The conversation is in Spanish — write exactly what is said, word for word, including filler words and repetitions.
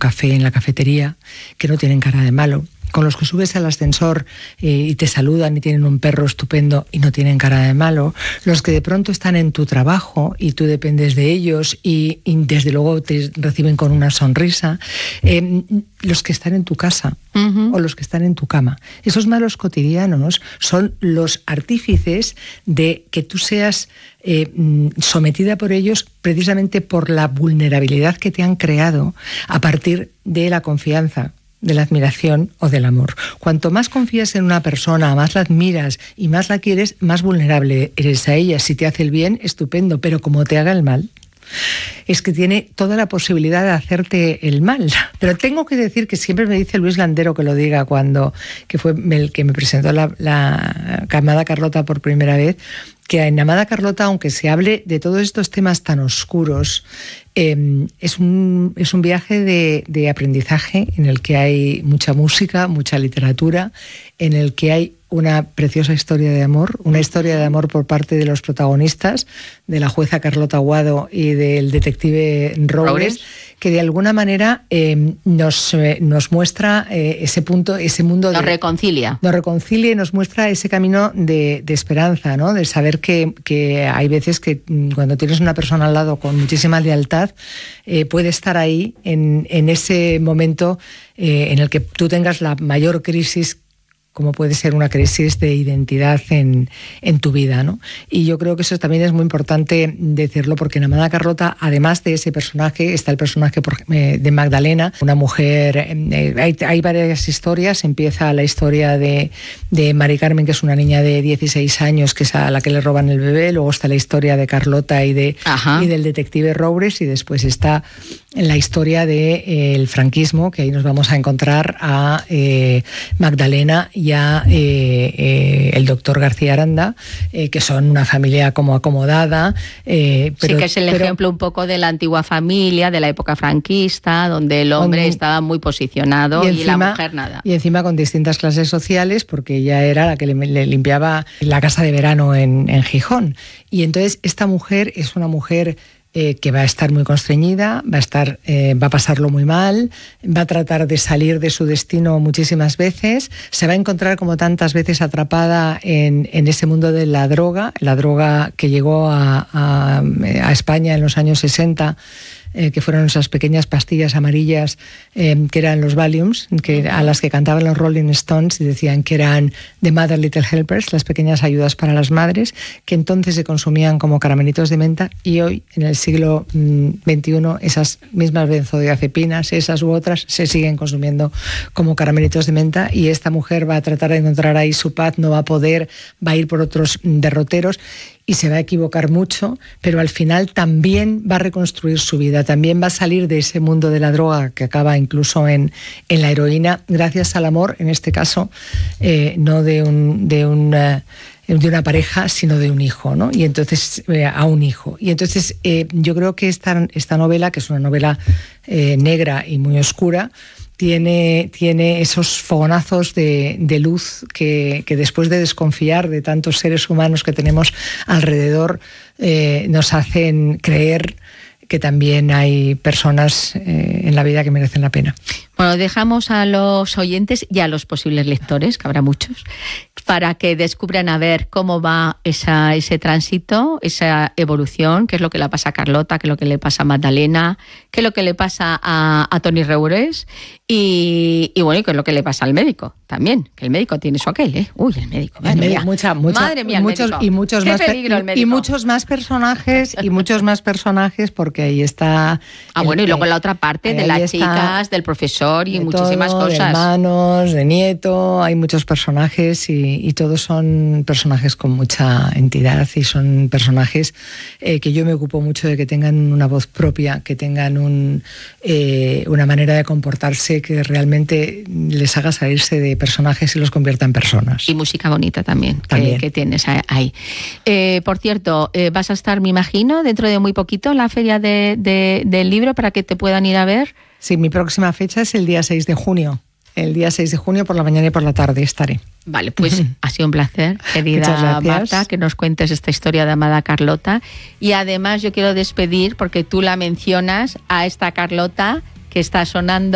café en la cafetería, que no tienen cara de malo, con los que subes al ascensor eh, y te saludan y tienen un perro estupendo y no tienen cara de malo, los que de pronto están en tu trabajo y tú dependes de ellos y, y desde luego te reciben con una sonrisa, eh, los que están en tu casa uh-huh. o los que están en tu cama. Esos malos cotidianos son los artífices de que tú seas eh, sometida por ellos precisamente por la vulnerabilidad que te han creado a partir de la confianza, de la admiración o del amor. Cuanto más confías en una persona, más la admiras y más la quieres, más vulnerable eres a ella. Si te hace el bien, estupendo, pero como te haga el mal, es que tiene toda la posibilidad de hacerte el mal. Pero tengo que decir que siempre me dice Luis Landero que lo diga cuando, que fue el que me presentó la, la Amada Carlota por primera vez, que en Amada Carlota, aunque se hable de todos estos temas tan oscuros, eh, es, un, es un viaje de, de aprendizaje en el que hay mucha música, mucha literatura, en el que hay una preciosa historia de amor, una historia de amor por parte de los protagonistas, de la jueza Carlota Aguado y del detective Robles, que de alguna manera eh, nos, eh, nos muestra eh, ese punto, ese mundo... Nos de, reconcilia. Nos reconcilia y nos muestra ese camino de, de esperanza, ¿no? De saber que, que hay veces que cuando tienes una persona al lado con muchísima lealtad, eh, puede estar ahí en, en ese momento eh, en el que tú tengas la mayor crisis, como puede ser una crisis de identidad en, en tu vida, ¿no? Y yo creo que eso también es muy importante decirlo, porque en Amada Carlota, además de ese personaje, está el personaje de Magdalena, una mujer... Eh, hay, hay varias historias. Empieza la historia de, de Mari Carmen, que es una niña de dieciséis años, que es a la que le roban el bebé. Luego está la historia de Carlota y, de, y del detective Roures, y después está la historia del de, eh, franquismo, que ahí nos vamos a encontrar a eh, Magdalena y a eh, eh, el doctor García Aranda, eh, que son una familia como acomodada. Eh, pero, sí, que es el pero, ejemplo un poco de la antigua familia, de la época franquista, donde el hombre con, estaba muy posicionado y, encima, y la mujer nada. Y encima con distintas clases sociales, porque ella era la que le, le limpiaba la casa de verano en, en Gijón. Y entonces esta mujer es una mujer... Eh, que va a estar muy constreñida, va a estar, eh, va a pasarlo muy mal, va a tratar de salir de su destino muchísimas veces, se va a encontrar como tantas veces atrapada en, en ese mundo de la droga, la droga que llegó a, a, a España en los años sesenta, eh, que fueron esas pequeñas pastillas amarillas eh, que eran los Valiums, que, a las que cantaban los Rolling Stones y decían que eran The Mother Little Helpers, las pequeñas ayudas para las madres, que entonces se consumían como caramelitos de menta, y hoy, en el siglo veintiuno, esas mismas benzodiazepinas, esas u otras, se siguen consumiendo como caramelitos de menta, y esta mujer va a tratar de encontrar ahí su paz, no va a poder, va a ir por otros derroteros, y se va a equivocar mucho, pero al final también va a reconstruir su vida, también va a salir de ese mundo de la droga que acaba incluso en, en la heroína, gracias al amor, en este caso, eh, no de un... De un uh, de una pareja, sino de un hijo, ¿no? Y entonces, eh, a un hijo. Y entonces eh, yo creo que esta, esta novela, que es una novela eh, negra y muy oscura, tiene, tiene esos fogonazos de, de luz que, que después de desconfiar de tantos seres humanos que tenemos alrededor, eh, nos hacen creer que también hay personas eh, en la vida que merecen la pena. Bueno, dejamos a los oyentes y a los posibles lectores, que habrá muchos, para que descubran a ver cómo va esa, ese tránsito, esa evolución, qué es lo que le pasa a Carlota, qué es lo que le pasa a Magdalena, qué es lo que le pasa a, a Toni Roures y, y bueno, y qué es lo que le pasa al médico también, que el médico tiene su aquel, ¿eh? Uy, el médico, madre el médico, mía. Mucha, mucha, madre mía, muchos, el médico. Y muchos, qué más, peligro el médico. Y muchos más personajes, y muchos más personajes, porque ahí está... Ah, el, bueno, y luego la otra parte de las chicas, del profesor y muchísimas todo, cosas. De hermanos, de nieto, hay muchos personajes y, y todos son personajes con mucha entidad y son personajes eh, que yo me ocupo mucho de que tengan una voz propia, que tengan un, eh, una manera de comportarse que realmente les haga salirse de personajes y los convierta en personas. Y música bonita también, también. Que, que tienes ahí. Eh, por cierto, eh, vas a estar, me imagino, dentro de muy poquito en la feria de, de, del libro para que te puedan ir a ver. Sí, mi próxima fecha es el día seis de junio. El día seis de junio por la mañana y por la tarde estaré. Vale, pues ha sido un placer, querida Marta, que nos cuentes esta historia de Amada Carlota. Y además yo quiero despedir, porque tú la mencionas, a esta Carlota que está sonando